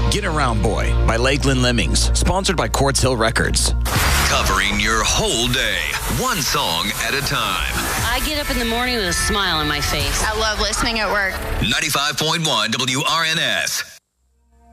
Get Around Boy by Lakeland Lemmings, sponsored by Quartz Hill Records. Covering your whole day, one song at a time. I get up in the morning with a smile on my face. I love listening at work. 95.1 WRNS.